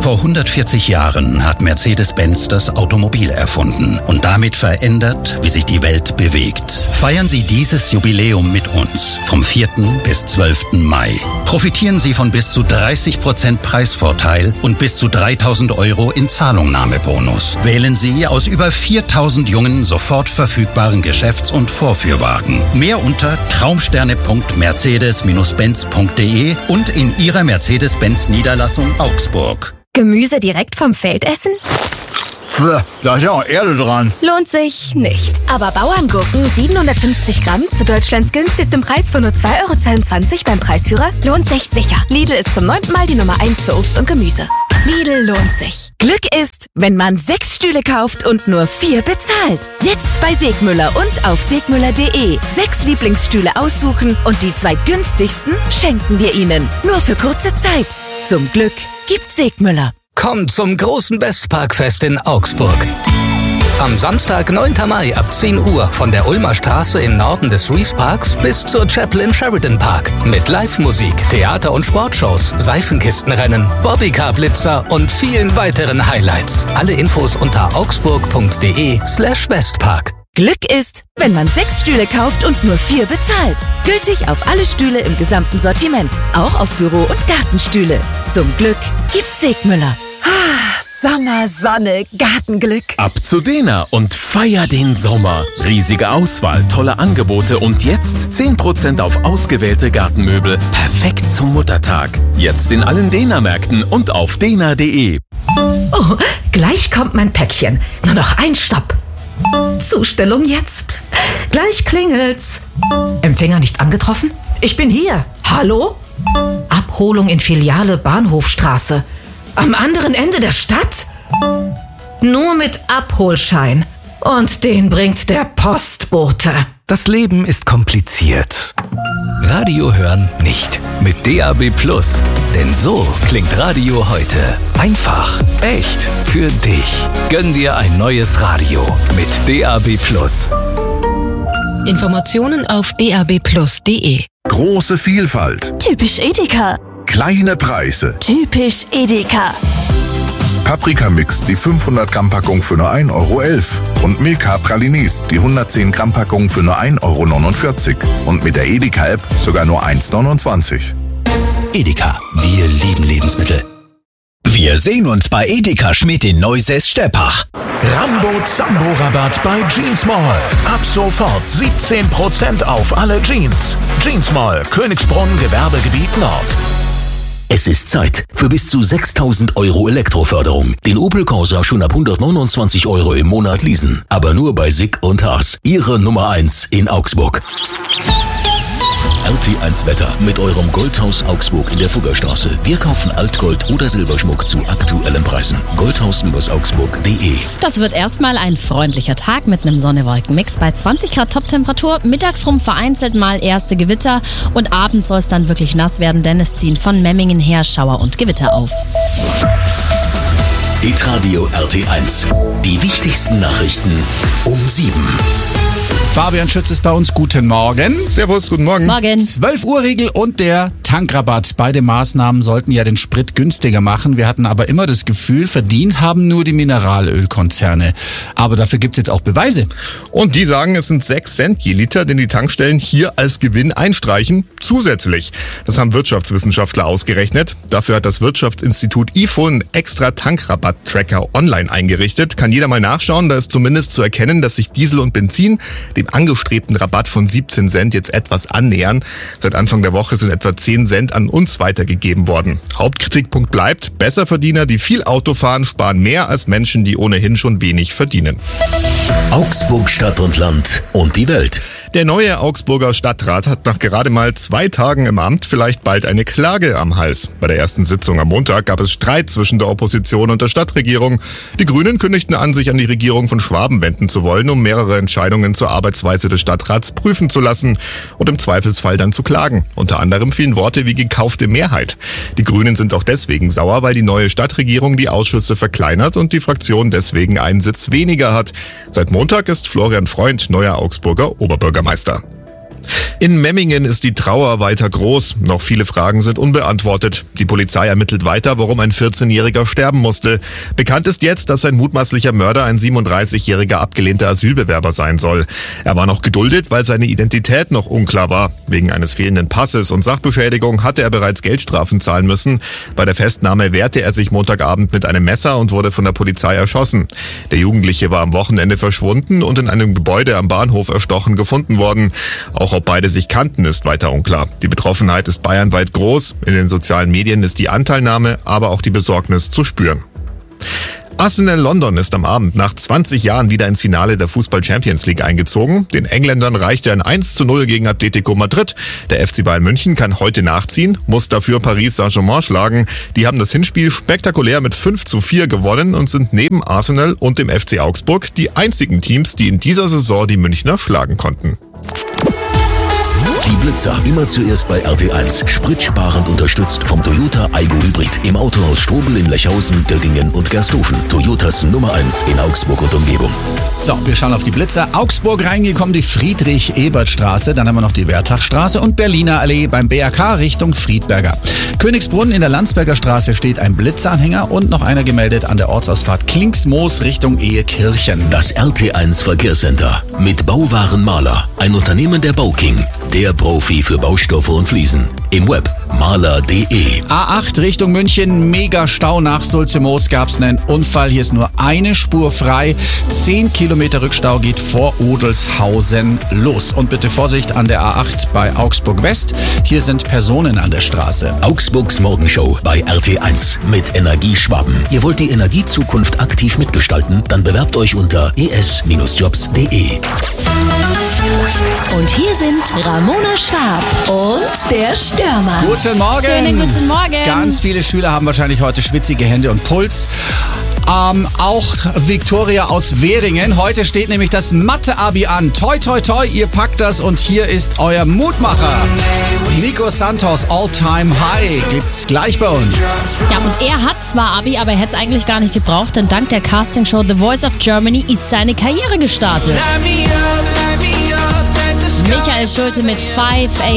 Vor 140 Jahren hat Mercedes-Benz das Automobil erfunden und damit verändert, wie sich die Welt bewegt. Feiern Sie dieses Jubiläum mit uns vom 4. bis 12. Mai. Profitieren Sie von bis zu 30% Preisvorteil und bis zu 3.000 € in Zahlungnahmebonus. Wählen Sie aus über 4.000 jungen, sofort verfügbaren Geschäfts- und Vorführwagen. Mehr unter traumsterne.mercedes-benz.de und in Ihrer Mercedes-Benz-Niederlassung Augsburg. Gemüse direkt vom Feld essen? Da ist ja auch Erde dran. Lohnt sich nicht. Aber Bauerngurken 750 Gramm zu Deutschlands günstigstem Preis von nur 2,22 € beim Preisführer lohnt sich sicher. Lidl ist zum 9. Mal die Nummer 1 für Obst und Gemüse. Lidl lohnt sich. Glück ist, wenn man 6 Stühle kauft und nur 4 bezahlt. Jetzt bei Segmüller und auf segmüller.de. 6 Lieblingsstühle aussuchen und die 2 günstigsten schenken wir Ihnen. Nur für kurze Zeit. Zum Glück gibt Segmüller. Kommt zum großen Westparkfest in Augsburg. Am Samstag, 9. Mai ab 10 Uhr von der Ulmer Straße im Norden des Rees Parks bis zur Chapel im Sheridan Park. Mit Live-Musik, Theater- und Sportshows, Seifenkistenrennen, Bobbycar-Blitzer und vielen weiteren Highlights. Alle Infos unter augsburg.de/Westpark. Glück ist, wenn man 6 Stühle kauft und nur 4 bezahlt. Gültig auf alle Stühle im gesamten Sortiment. Auch auf Büro- und Gartenstühle. Zum Glück gibt's Segmüller. Sommer, Sonne, Gartenglück. Ab zu Dena und feier den Sommer. Riesige Auswahl, tolle Angebote und jetzt 10% auf ausgewählte Gartenmöbel. Perfekt zum Muttertag. Jetzt in allen Dena-Märkten und auf dena.de. Oh, gleich kommt mein Päckchen. Nur noch ein Stopp. Zustellung jetzt. Gleich klingelt's. Empfänger nicht angetroffen? Ich bin hier. Hallo? Abholung in Filiale Bahnhofstraße. Am anderen Ende der Stadt? Nur mit Abholschein. Und den bringt der Postbote. Das Leben ist kompliziert. Radio hören nicht. Mit DAB+. Denn so klingt Radio heute. Einfach, echt, für dich. Gönn dir ein neues Radio mit DAB+. Informationen auf dab+.de. Große Vielfalt. Typisch Edeka. Kleine Preise. Typisch Edeka. Paprika-Mix, die 500 Gramm Packung für nur 1,11 € und Milka Pralinis, die 110 Gramm Packung für nur 1,49 € und mit der Edeka-App sogar nur 1,29 €. Edeka, wir lieben Lebensmittel. Wir sehen uns bei Edeka Schmidt in Neusäß-Steppach. Rambo-Zambo-Rabatt bei Jeans Mall. Ab sofort 17% auf alle Jeans. Jeans Mall, Königsbrunn, Gewerbegebiet Nord. Es ist Zeit für bis zu 6.000 € Elektroförderung. Den Opel Corsa schon ab 129 € im Monat leasen. Aber nur bei Sick und Haas. Ihre Nummer 1 in Augsburg. RT1 Wetter mit eurem Goldhaus Augsburg in der Fuggerstraße. Wir kaufen Altgold oder Silberschmuck zu aktuellen Preisen. Goldhaus-augsburg.de. Das wird erstmal ein freundlicher Tag mit einem Sonne-Wolken-Mix bei 20 Grad Toptemperatur. Mittags rum vereinzelt mal erste Gewitter und abends soll es dann wirklich nass werden, denn es ziehen von Memmingen her Schauer und Gewitter auf. Hitradio RT1. Die wichtigsten Nachrichten um 7. Fabian Schütz ist bei uns. Guten Morgen. Servus, guten Morgen. Morgen. 12-Uhr-Regel und der Tankrabatt. Beide Maßnahmen sollten ja den Sprit günstiger machen. Wir hatten aber immer das Gefühl, verdient haben nur die Mineralölkonzerne. Aber dafür gibt's jetzt auch Beweise. Und die sagen, es sind 6 Cent je Liter, den die Tankstellen hier als Gewinn einstreichen, zusätzlich. Das haben Wirtschaftswissenschaftler ausgerechnet. Dafür hat das Wirtschaftsinstitut IFO einen extra Tankrabatt-Tracker online eingerichtet. Kann jeder mal nachschauen. Da ist zumindest zu erkennen, dass sich Diesel und Benzin dem angestrebten Rabatt von 17 Cent jetzt etwas annähern. Seit Anfang der Woche sind etwa 10 Cent an uns weitergegeben worden. Hauptkritikpunkt bleibt, Besserverdiener, die viel Auto fahren, sparen mehr als Menschen, die ohnehin schon wenig verdienen. Augsburg Stadt und Land und die Welt. Der neue Augsburger Stadtrat hat nach gerade mal 2 Tagen im Amt vielleicht bald eine Klage am Hals. Bei der ersten Sitzung am Montag gab es Streit zwischen der Opposition und der Stadtregierung. Die Grünen kündigten an, sich an die Regierung von Schwaben wenden zu wollen, um mehrere Entscheidungen zur Arbeitsweise des Stadtrats prüfen zu lassen und im Zweifelsfall dann zu klagen. Unter anderem fielen Worte wie gekaufte Mehrheit. Die Grünen sind auch deswegen sauer, weil die neue Stadtregierung die Ausschüsse verkleinert und die Fraktion deswegen einen Sitz weniger hat. Seit Montag ist Florian Freund neuer Augsburger Oberbürgermeister. In Memmingen ist die Trauer weiter groß. Noch viele Fragen sind unbeantwortet. Die Polizei ermittelt weiter, warum ein 14-Jähriger sterben musste. Bekannt ist jetzt, dass ein mutmaßlicher Mörder ein 37-jähriger abgelehnter Asylbewerber sein soll. Er war noch geduldet, weil seine Identität noch unklar war. Wegen eines fehlenden Passes und Sachbeschädigung hatte er bereits Geldstrafen zahlen müssen. Bei der Festnahme wehrte er sich Montagabend mit einem Messer und wurde von der Polizei erschossen. Der Jugendliche war am Wochenende verschwunden und in einem Gebäude am Bahnhof erstochen gefunden worden. Auch ob beide sich kannten, ist weiter unklar. Die Betroffenheit ist bayernweit groß. In den sozialen Medien ist die Anteilnahme, aber auch die Besorgnis zu spüren. Arsenal London ist am Abend nach 20 Jahren wieder ins Finale der Fußball-Champions League eingezogen. Den Engländern reichte ein 1:0 gegen Atletico Madrid. Der FC Bayern München kann heute nachziehen, muss dafür Paris Saint-Germain schlagen. Die haben das Hinspiel spektakulär mit 5:4 gewonnen und sind neben Arsenal und dem FC Augsburg die einzigen Teams, die in dieser Saison die Münchner schlagen konnten. Die Blitzer, immer zuerst bei RT1. Spritsparend unterstützt vom Toyota Aygo Hybrid. Im Autohaus Strobel in Lechhausen, Göttingen und Gersthofen. Toyotas Nummer 1 in Augsburg und Umgebung. So, wir schauen auf die Blitzer. Augsburg reingekommen, die Friedrich-Ebert-Straße. Dann haben wir noch die Wertachstraße und Berliner Allee beim BAK Richtung Friedberger. Königsbrunn in der Landsberger Straße steht ein Blitzeranhänger und noch einer gemeldet an der Ortsausfahrt Klingsmoos Richtung Ehekirchen. Das RT1 Verkehrscenter mit Bauwaren Maler. Ein Unternehmen der Bauking. Der Profi für Baustoffe und Fliesen. Im Web maler.de. A8 Richtung München, mega Stau nach Sulzimoos, gab's einen Unfall. Hier ist nur eine Spur frei. 10 Kilometer Rückstau geht vor Odelshausen los. Und bitte Vorsicht an der A8 bei Augsburg West. Hier sind Personen an der Straße. Augsburgs Morgenshow bei RT1 mit Energie Schwaben. Ihr wollt die Energiezukunft aktiv mitgestalten? Dann bewerbt euch unter es-jobs.de. Und hier sind Ramona Schwab und der Stürmer. Guten Morgen. Schönen guten Morgen. Ganz viele Schüler haben wahrscheinlich heute schwitzige Hände und Puls. Auch Viktoria aus Währingen. Heute steht nämlich das Mathe-Abi an. Toi, toi, toi, ihr packt das und hier ist euer Mutmacher. Nico Santos, All-Time High, gibt's gleich bei uns. Ja, und er hat zwar Abi, aber er hätte es eigentlich gar nicht gebraucht, denn dank der Castingshow The Voice of Germany ist seine Karriere gestartet. Michael Schulte mit 5